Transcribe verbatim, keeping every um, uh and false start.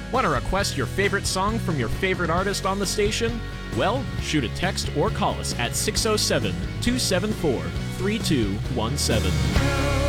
Want to request your favorite song from your favorite artist on the station? Well, shoot a text or call us at six oh seven, two seven four, three two one seven.